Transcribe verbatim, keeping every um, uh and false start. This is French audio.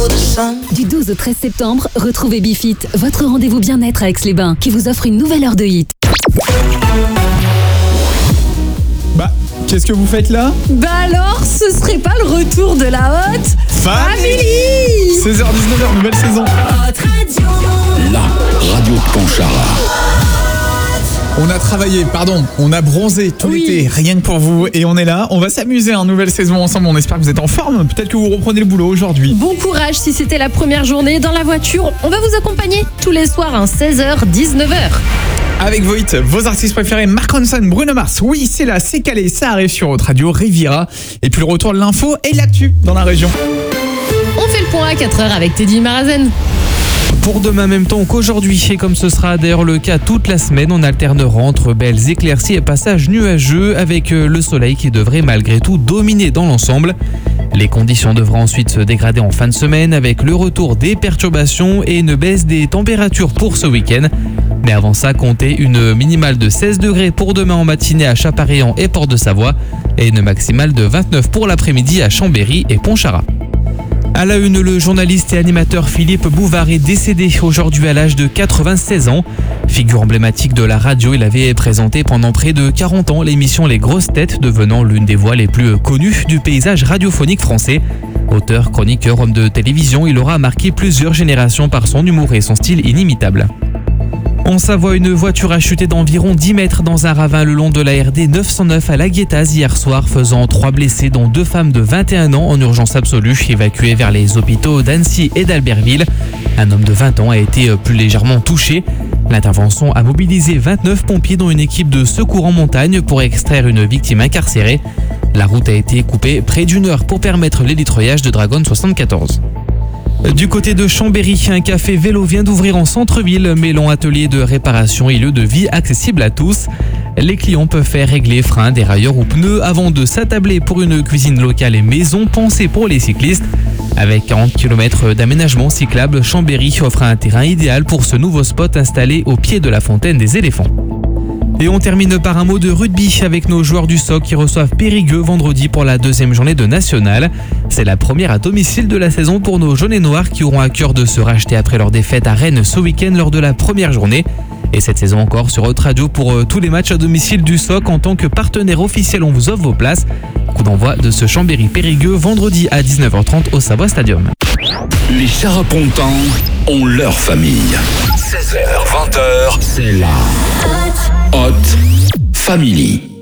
Du douze au treize septembre, retrouvez Bifit, votre rendez-vous bien-être à Aix-les-Bains, qui vous offre une nouvelle heure de hit. Bah, qu'est-ce que vous faites là? Bah alors, ce serait pas le retour de la Hot Family. seize heures dix-neuf heures, nouvelle saison. Hot Radio. La radio de Pontcharra. On a travaillé, pardon, on a bronzé tout Oui. l'été, rien que pour vous, et on est là, on va s'amuser en nouvelle saison ensemble, on espère que vous êtes en forme, peut-être que vous reprenez le boulot aujourd'hui. Bon courage si c'était la première journée dans la voiture. On va vous accompagner tous les soirs à seize heures dix-neuf heures. Avec vos hits, vos artistes préférés, Mark Ronson, Bruno Mars, oui c'est là, c'est calé, ça arrive sur Hot Radio, Riviera, et puis le retour de l'info et l'actu dans la région. On fait le point à quatre heures avec Teddy Marazen. Pour demain, même temps qu'aujourd'hui, et comme ce sera d'ailleurs le cas toute la semaine, on alternera entre belles éclaircies et passages nuageux avec le soleil qui devrait malgré tout dominer dans l'ensemble. Les conditions devront ensuite se dégrader en fin de semaine avec le retour des perturbations et une baisse des températures pour ce week-end. Mais avant ça, comptez une minimale de seize degrés pour demain en matinée à Chaparéan et Port-de-Savoie et une maximale de vingt-neuf pour l'après-midi à Chambéry et Pontcharra. À la une, le journaliste et animateur Philippe Bouvard est décédé aujourd'hui à l'âge de quatre-vingt-seize ans. Figure emblématique de la radio, il avait présenté pendant près de quarante ans l'émission Les Grosses Têtes, devenant l'une des voix les plus connues du paysage radiophonique français. Auteur, chroniqueur, homme de télévision, il aura marqué plusieurs générations par son humour et son style inimitable. En Savoie, une voiture a chuté d'environ dix mètres dans un ravin le long de la R D neuf cent neuf à La Guétaz hier soir, faisant trois blessés dont deux femmes de vingt et un ans en urgence absolue, évacuées vers les hôpitaux d'Annecy et d'Albertville. Un homme de vingt ans a été plus légèrement touché. L'intervention a mobilisé vingt-neuf pompiers dont une équipe de secours en montagne pour extraire une victime incarcérée. La route a été coupée près d'une heure pour permettre l'élitroyage de Dragon soixante-quatorze. Du côté de Chambéry, un café vélo vient d'ouvrir en centre-ville, mêlant atelier de réparation et lieu de vie accessible à tous. Les clients peuvent faire régler freins, dérailleurs ou pneus avant de s'attabler pour une cuisine locale et maison pensée pour les cyclistes. Avec quarante kilomètres d'aménagement cyclable, Chambéry offre un terrain idéal pour ce nouveau spot installé au pied de la fontaine des éléphants. Et on termine par un mot de rugby avec nos joueurs du S O C qui reçoivent Périgueux vendredi pour la deuxième journée de National. C'est la première à domicile de la saison pour nos jaunes et noirs qui auront à cœur de se racheter après leur défaite à Rennes ce week-end lors de la première journée. Et cette saison encore sur Hot Radio pour euh, tous les matchs à domicile du S O C en tant que partenaire officiel, on vous offre vos places. Coup d'envoi de ce Chambéry-Périgueux vendredi à dix-neuf heures trente au Savoie Stadium. Les Charapontans ont leur famille. seize heures vingt heures, c'est la Hot Family.